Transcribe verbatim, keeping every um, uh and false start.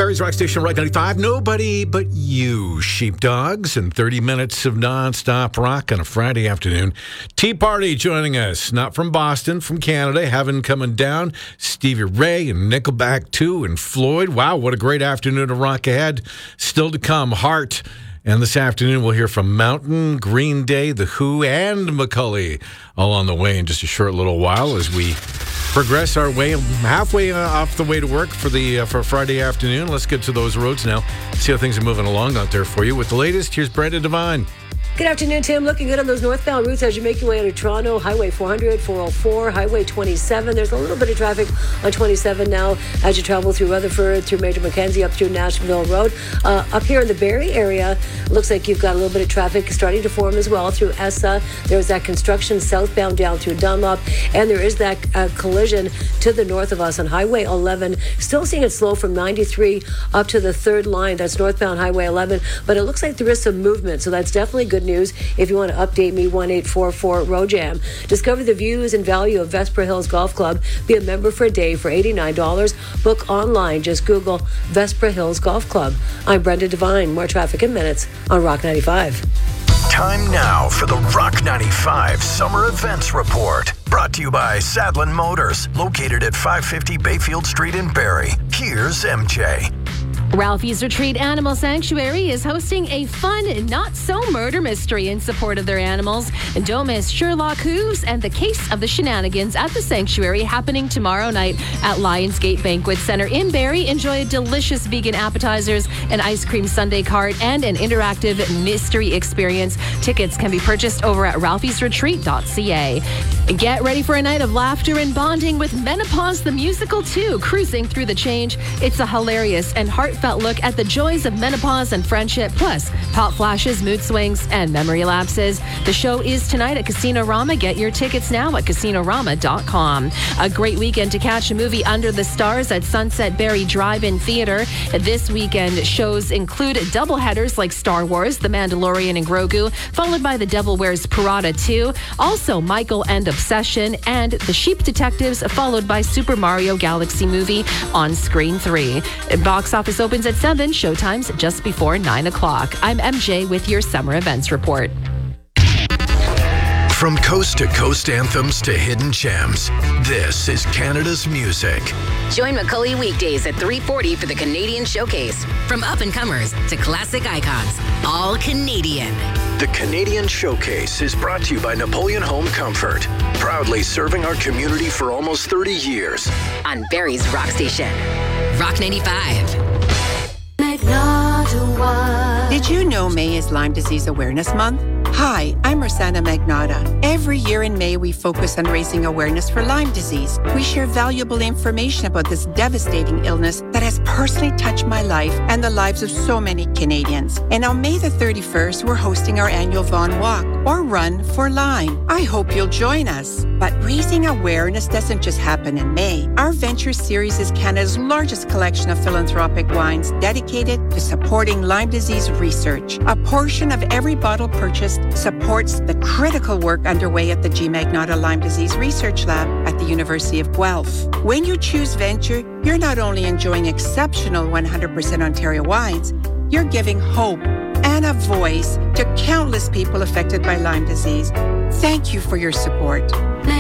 Barrie's Rock Station, Rock ninety-five. Nobody but you, sheepdogs, and thirty minutes of non-stop rock on a Friday afternoon. Tea Party joining us, not from Boston, from Canada. Heaven coming down. Stevie Ray and Nickelback too, and Floyd. Wow, what a great afternoon of rock ahead. Still to come, Heart. And this afternoon, we'll hear from Mountain, Green Day, The Who, and McCulley, all on the way in just a short little while as we progress our way halfway uh, off the way to work for the uh, for Friday afternoon. Let's get to those roads now, see how things are moving along out there for you. With the latest, here's Brenda Devine. Good afternoon, Tim. Looking good on those northbound routes as you make your way out of Toronto. Highway four hundred, four oh four, Highway twenty-seven. There's a little bit of traffic on twenty-seven now as you travel through Rutherford, through Major Mackenzie, up through Nashville Road. Uh, up here in the Barrie area, looks like you've got a little bit of traffic starting to form as well through Essa. There's that construction southbound down through Dunlop, and there is that uh, collision to the north of us on Highway eleven. Still seeing it slow from ninety-three up to the third line. That's northbound Highway eleven, but it looks like there is some movement, so that's definitely good news. If you want to update me, one eight four four ROJAM. Discover the views and value of Vesper Hills Golf Club. Be a member for a day for eighty-nine dollars. Book online. Just Google Vesper Hills Golf Club. I'm Brenda Devine. More traffic in minutes on Rock ninety-five. Time now for the Rock ninety-five Summer Events Report. Brought to you by Sadlin Motors, located at five fifty Bayfield Street in Barrie. Here's M J. Ralphie's Retreat Animal Sanctuary is hosting a fun, not-so-murder mystery in support of their animals. And don't miss Sherlock Hooves and the Case of the Shenanigans at the Sanctuary, happening tomorrow night at Lionsgate Banquet Center in Barrie. Enjoy delicious vegan appetizers, an ice cream sundae cart, and an interactive mystery experience. Tickets can be purchased over at ralphies retreat dot c a. Get ready for a night of laughter and bonding with Menopause the Musical two, cruising through the change. It's a hilarious and heartfelt look at the joys of menopause and friendship, plus hot flashes, mood swings, and memory lapses. The show is tonight at Casino Rama. Get your tickets now at casino rama dot com. A great weekend to catch a movie under the stars at Sunset Barrie Drive-In Theatre. This weekend, shows include doubleheaders like Star Wars, The Mandalorian and Grogu, followed by The Devil Wears Prada two, also Michael and Obsession, and The Sheep Detectives, followed by Super Mario Galaxy Movie on Screen three. Box office opens at seven, showtimes just before nine o'clock. I'm M J with your Summer Events Report. From coast to coast anthems to hidden gems, this is Canada's music. Join McCulley weekdays at three forty for the Canadian Showcase. From up-and-comers to classic icons, all Canadian. The Canadian Showcase is brought to you by Napoleon Home Comfort, proudly serving our community for almost thirty years. On Barrie's Rock Station, Rock ninety-five. Did you know May is Lyme Disease Awareness Month? Hi, I'm Rosanna Magnata. Every year in May, we focus on raising awareness for Lyme disease. We share valuable information about this devastating illness that has personally touched my life and the lives of so many Canadians. And on May the thirty-first, we're hosting our annual Vaughan Walk, or Run for Lyme. I hope you'll join us. But raising awareness doesn't just happen in May. Our Venture Series is Canada's largest collection of philanthropic wines dedicated to supporting Lyme disease research. A portion of every bottle purchased supports the critical work underway at the G. Magnata Lyme Disease Research Lab at the University of Guelph. When you choose Venture, you're not only enjoying exceptional one hundred percent Ontario wines, you're giving hope and a voice to countless people affected by Lyme disease. Thank you for your support.